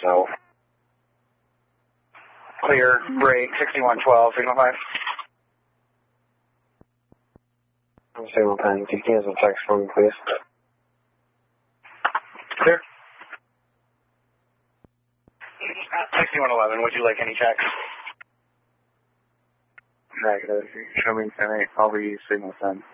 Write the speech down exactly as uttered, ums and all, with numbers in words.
so. Clear, break, sixty-one twelve, signal five. Signal ten, can you cancel text for me, please? Clear. sixty-one eleven, would you like any checks? Negative. Show me ten eight, I'll be signal ten.